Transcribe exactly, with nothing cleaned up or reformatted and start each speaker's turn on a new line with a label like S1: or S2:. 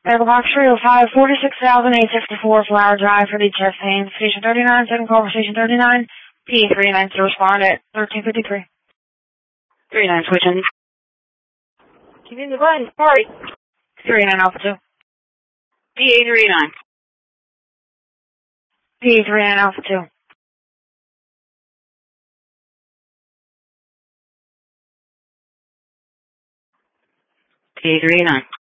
S1: Mailbox three oh five, forty-six thousand eight hundred sixty-four Flower Drive for the chest pain. Station thirty-nine, second call for station thirty-nine. P three nine to respond at thirteen fifty-three.
S2: thirty-nine switching. Give me the button. Hurry.
S1: thirty-nine Alpha two.
S2: P A thirty-nine.
S1: P thirty-nine Alpha two.
S2: P A thirty-nine.